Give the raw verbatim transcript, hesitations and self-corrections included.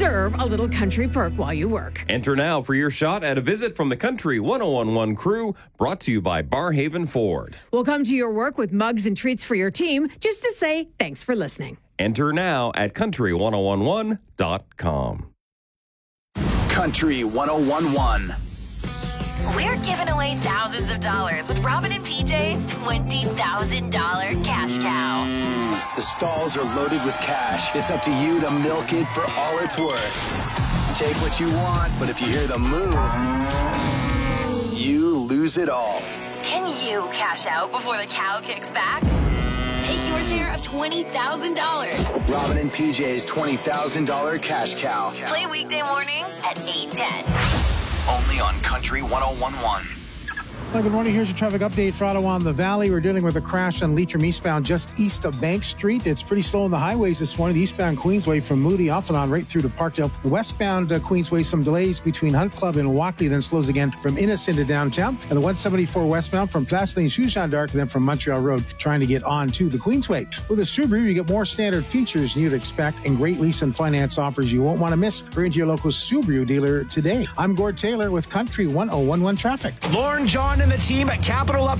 deserve a little country perk while you work. Enter now for your shot at a visit from the Country one oh one one crew, brought to you by Barhaven Ford. We'll come to your work with mugs and treats for your team just to say thanks for listening. Enter now at country one oh one one dot com. Country one oh one one. We're giving away thousands of dollars with Robin and P J's twenty thousand dollars cash cow. The stalls are loaded with cash. It's up to you to milk it for all it's worth. Take what you want, but if you hear the moo, you lose it all. Can you cash out before the cow kicks back? Take your share of twenty thousand dollars. Robin and P J's twenty thousand dollars cash cow. Play weekday mornings at eight ten. Only on Country one oh one one. Well, good morning. Here's your traffic update for Ottawa and the Valley. We're dealing with a crash on Leitrim eastbound just east of Bank Street. It's pretty slow on the highways this morning. The eastbound Queensway from Moody off and on right through to Parkdale. The westbound uh, Queensway, some delays between Hunt Club and Walkley, then slows again from Innis into downtown. And the one seventy-four westbound from Place Lane, Jean d'Arc, then from Montreal Road, trying to get on to the Queensway. With a Subaru, you get more standard features than you'd expect and great lease and finance offers you won't want to miss. Hurry into your local Subaru dealer today. I'm Gord Taylor with Country one oh one one Traffic. Lauren, John, and the team at Capital Up